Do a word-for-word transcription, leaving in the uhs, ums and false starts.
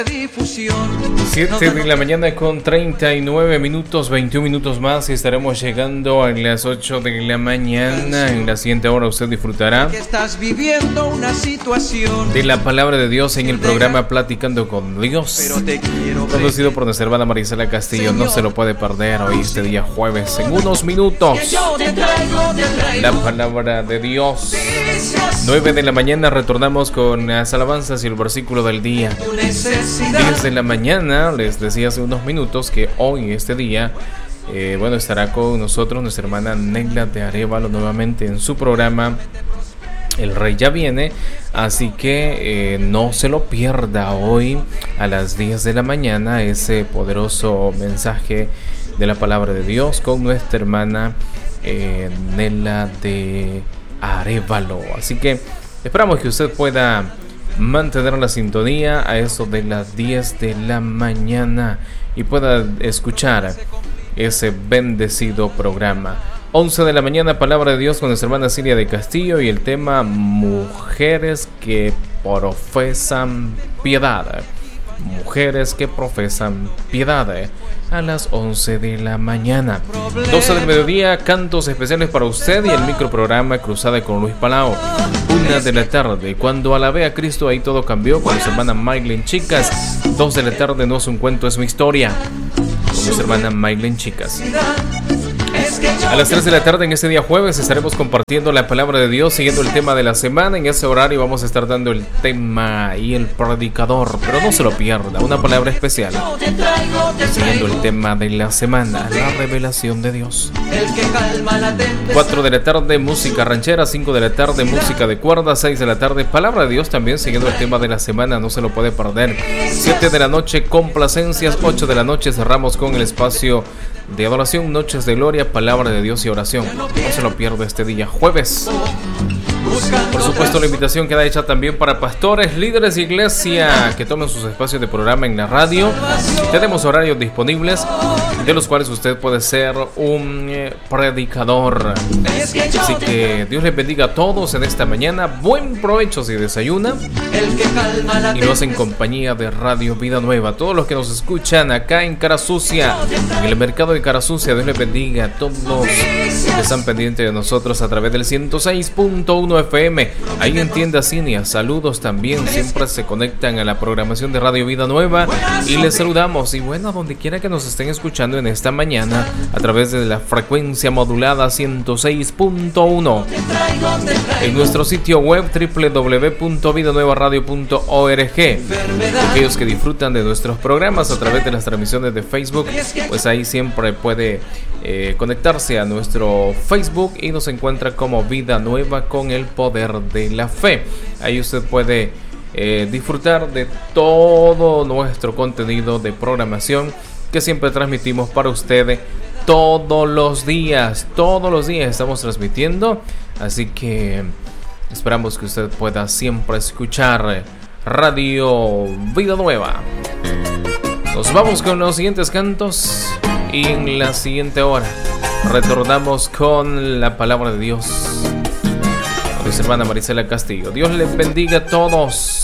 siete de la mañana con treinta y nueve minutos, veintiún minutos más y estaremos llegando a las ocho de la mañana. En la siguiente hora usted disfrutará de la palabra de Dios en el programa Platicando con Dios, conducido por nuestra hermana Marisela Castillo. No se lo puede perder hoy, este día jueves, en unos minutos. La palabra de Dios. nueve de la mañana retornamos con las alabanzas y el versículo del día. diez de la mañana, les decía hace unos minutos que hoy, este día, eh, bueno, estará con nosotros nuestra hermana Negla de Arévalo nuevamente en su programa El Rey Ya Viene, así que eh, no se lo pierda hoy a las diez de la mañana ese poderoso mensaje de la palabra de Dios con nuestra hermana eh, Negla de Arévalo. Así que esperamos que usted pueda mantener la sintonía a eso de las diez de la mañana y pueda escuchar ese bendecido programa. once de la mañana, palabra de Dios con nuestra hermana Silvia de Castillo y el tema mujeres que profesan piedad. Mujeres que profesan piedad. A las once de la mañana. doce del mediodía, cantos especiales para usted y el microprograma Cruzada con Luis Palao. una de la tarde, cuando alabé a Cristo, ahí todo cambió, con nuestra hermana Maylin Chicas. dos de la tarde, no es un cuento, es mi historia, con nuestra hermana Maylin Chicas. A las tres de la tarde en este día jueves estaremos compartiendo la palabra de Dios, siguiendo el tema de la semana. En ese horario vamos a estar dando el tema y el predicador, pero no se lo pierda, una palabra especial, siguiendo el tema de la semana, la revelación de Dios. cuatro de la tarde, música ranchera. cinco de la tarde, música de cuerda. seis de la tarde, palabra de Dios, también siguiendo el tema de la semana, no se lo puede perder. siete de la noche, complacencias. ocho de la noche cerramos con el espacio de adoración, noches de gloria, palabra de Dios y oración. No se lo pierda este día jueves. Por supuesto, la invitación queda hecha también para pastores, líderes de iglesia que tomen sus espacios de programa en la radio. Tenemos horarios disponibles, de los cuales usted puede ser un eh, predicador. Así que Dios les bendiga a todos en esta mañana. Buen provecho si desayuna y lo hace en compañía de Radio Vida Nueva. Todos los que nos escuchan acá en Cara Sucia, en el mercado de Cara Sucia, Dios les bendiga a todos los que están pendientes de nosotros a través del ciento seis punto uno F M. Ahí en Tienda Cinia, saludos también, siempre se conectan a la programación de Radio Vida Nueva y les saludamos. Y bueno, a donde quiera que nos estén escuchando en esta mañana, a través de la frecuencia modulada ciento seis punto uno, en nuestro sitio web doble u doble u doble u punto vida nueva radio punto org. Aquellos que disfrutan de nuestros programas a través de las transmisiones de Facebook, pues ahí siempre puede eh, conectarse a nuestro Facebook y nos encuentra como Vida Nueva con el poder de la fe. Ahí usted puede eh, disfrutar de todo nuestro contenido de programación que siempre transmitimos para usted todos los días. Todos los días estamos transmitiendo, así que esperamos que usted pueda siempre escuchar Radio Vida Nueva. Nos vamos con los siguientes cantos y en la siguiente hora retornamos con la palabra de Dios. Nuestra hermana Marisela Castillo. Dios les bendiga a todos.